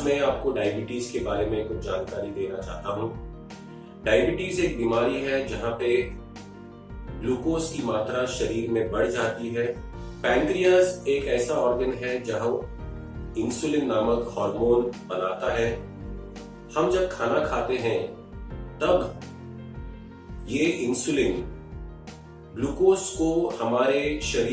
मैं आपको डायबिटीज के बारे में कुछ जानकारी देना चाहता हूँ। डायबिटीज एक बीमारी है जहाँ पे ग्लूकोज की मात्रा शरीर में बढ़ जाती है। पैंक्रियाज एक ऐसा ऑर्गन है जहाँ इंसुलिन नामक हार्मोन बनाता है। हम जब खाना खाते हैं तब ये इंसुलिन ग्लूकोज को हमारे शरीर